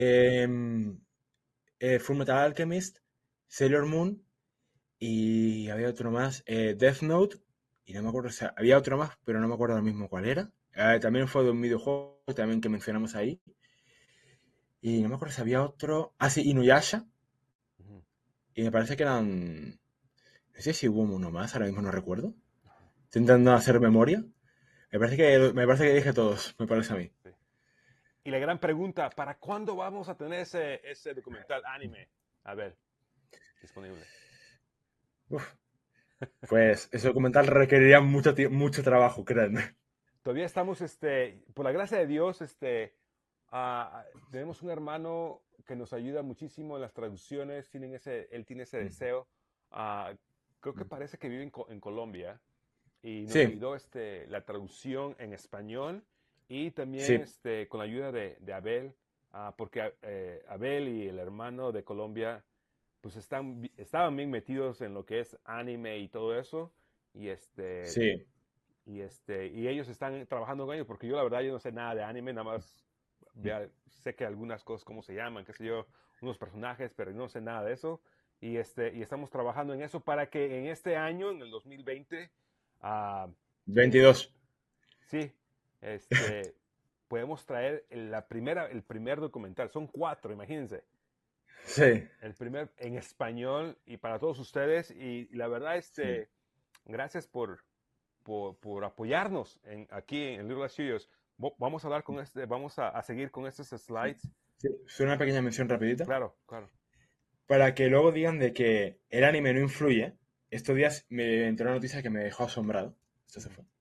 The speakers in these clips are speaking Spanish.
em, Fullmetal Alchemist, Sailor Moon y había otro más, Death Note, y no me acuerdo, o sea, había otro más, pero no me acuerdo ahora mismo cuál era. También fue de un videojuego también que mencionamos ahí. Y no me acuerdo si había otro. Ah, sí, Inuyasha. Ujú. Y me parece que eran. No sé si hubo uno más, ahora mismo no recuerdo. Estoy intentando hacer memoria. Me parece que dije todos, me parece a mí. Sí. Y la gran pregunta, ¿para cuándo vamos a tener ese documental anime? A ver, disponible. Uf, pues ese documental requeriría mucho trabajo, créanme. Todavía estamos, por la gracia de Dios, tenemos un hermano que nos ayuda muchísimo en las traducciones, él tiene ese deseo. Ah, Creo que parece que vive en Colombia y nos Sí, ayudó la traducción en español y también sí, con la ayuda de Abel, porque Abel y el hermano de Colombia pues estaban bien metidos en lo que es anime y todo eso y sí. y ellos están trabajando con ellos porque yo la verdad yo no sé nada de anime, nada más sé que algunas cosas cómo se llaman, qué sé yo, unos personajes, pero no sé nada de eso. Y estamos trabajando en eso para que en este año, en el 2020, ah, podemos, 22. sí, podemos traer el primer documental. Son cuatro, imagínense. Sí, El primer en español y para todos ustedes. Y la verdad, sí, gracias por apoyarnos aquí en Little Studios. Vamos a hablar vamos a seguir con estos sí. slides. Sí. Solo una pequeña mención rapidita. Claro, claro. Para que luego digan de que el anime no influye. Estos días me enteré una noticia que me dejó asombrado. Esto se Ujú. fue.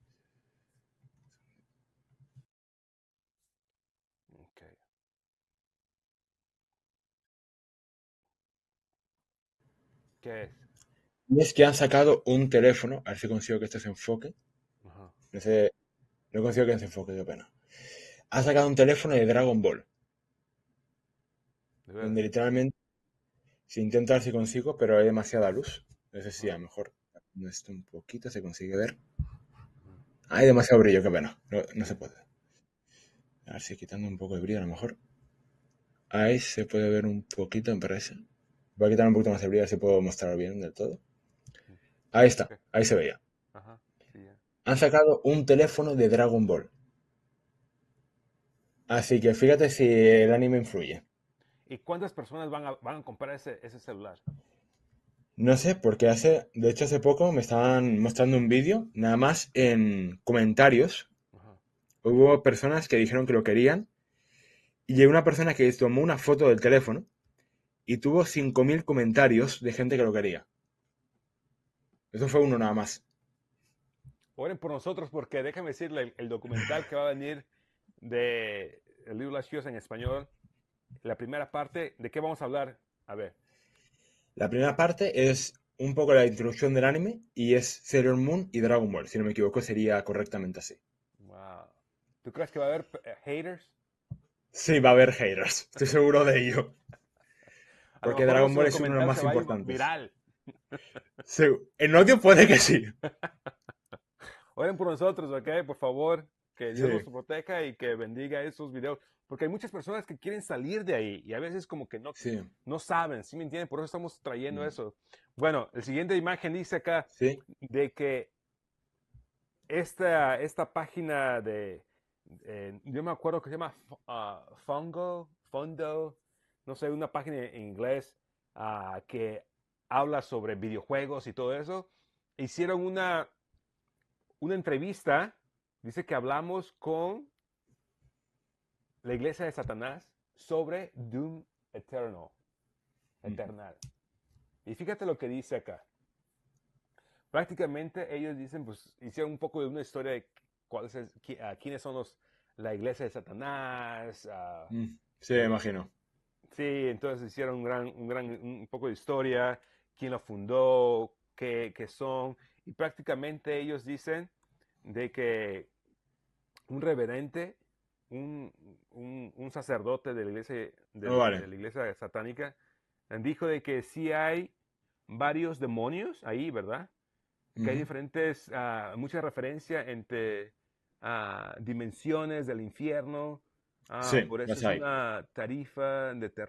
Okay. ¿Qué es? Y es que han sacado un teléfono. A ver si consigo que esto se enfoque. Ajá. No sé, no consigo que se enfoque, qué pena. Han sacado un teléfono de Dragon Ball. De veras. Donde literalmente, si intento ver si consigo, pero hay demasiada luz. No sé si Ajá. a lo mejor esto un poquito se consigue ver. Ujú. Hay demasiado brillo, qué pena. No, no se puede. A ver si quitando un poco de brillo a lo mejor. Ahí se puede ver un poquito, me parece. Voy a quitar un poquito más de brillo, a ver si puedo mostrar bien del todo. Ujú. Ahí está, Ok. ahí se veía. Ajá. Sí, ya. Han sacado un teléfono de Dragon Ball. Así que fíjate si el anime influye. ¿Y cuántas personas van a comprar ese celular? No sé, porque de hecho hace poco me estaban mostrando un vídeo, nada más en comentarios. Ajá. Hubo personas que dijeron que lo querían y llegó una persona que tomó una foto del teléfono y tuvo 5.000 comentarios de gente que lo quería. Eso fue uno nada más. Oren por nosotros porque déjame decirle, el documental que va a venir de El libro Las Chivas en español, la primera parte, ¿de qué vamos a hablar? A ver. La primera parte es un poco la introducción del anime y es Sailor Moon y Dragon Ball. Si no me equivoco, sería correctamente así. Wow. ¿Tú crees que va a haber haters? Sí, va a haber haters, estoy seguro de ello. A lo Porque mejor Dragon nuestro Ball es uno de los documental se más va a ir importantes. viral. Sí, en odio puede que sí. Oren por nosotros, ¿ok? Por favor, que Dios nos Sí, proteja y que bendiga esos videos. Porque hay muchas personas que quieren salir de ahí y a veces como que sí, no saben, ¿sí me entienden? Por eso estamos trayendo mm, eso. Bueno, el siguiente imagen dice acá sí, de que esta página yo me acuerdo que se llama Fondo, no sé, una página en inglés que habla sobre videojuegos y todo eso. Hicieron una entrevista, dice que hablamos con la iglesia de Satanás sobre Doom mm, Eternal. Y fíjate lo que dice acá. Prácticamente ellos dicen, pues hicieron un poco de una historia de quiénes son la iglesia de Satanás. sí, me imagino. Sí, entonces hicieron un poco de historia, quién lo fundó, qué son. Y prácticamente ellos dicen de que un reverente, un, un sacerdote de la iglesia, Oh, de vale. la iglesia satánica, dijo de que sí hay varios demonios ahí, ¿verdad? Que hay Ujú. diferentes, mucha referencia entre dimensiones del infierno. Ah, Sí, por eso las es hay. una tarifa